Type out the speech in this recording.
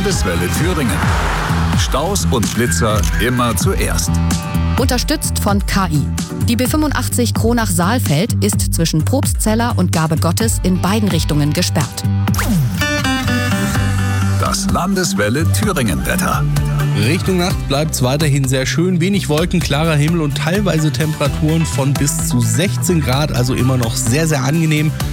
Landeswelle Thüringen. Staus und Blitzer immer zuerst. Unterstützt von KI. Die B85 Kronach-Saalfeld ist zwischen Probstzeller und Gabe Gottes in beiden Richtungen gesperrt. Das Landeswelle Thüringen-Wetter. Richtung Nacht bleibt es weiterhin sehr schön. Wenig Wolken, klarer Himmel und teilweise Temperaturen von bis zu 16 Grad. Also immer noch sehr, sehr angenehm.